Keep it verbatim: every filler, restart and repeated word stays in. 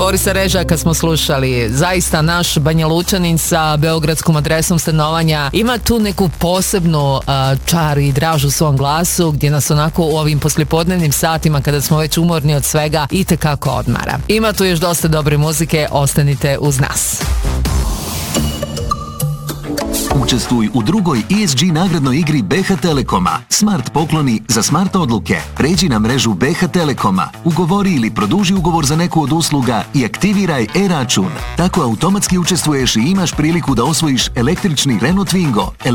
Borisa Režaka smo slušali. Zaista naš Banja Lučanin sa beogradskom adresom stanovanja ima tu neku posebnu uh, čar i draž u svom glasu, gdje nas onako u ovim poslijepodnevnim satima, kada smo već umorni od svega, itekako odmara. Ima tu još dosta dobre muzike, ostanite uz nas. Učestvuj u drugoj E S G nagradnoj igri B H Telekoma. Smart pokloni za smart odluke. Pređi na mrežu B H Telekoma, ugovori ili produži ugovor za neku od usluga i aktiviraj e-račun. Tako automatski učestvuješ i imaš priliku da osvojiš električni Renault Twingo,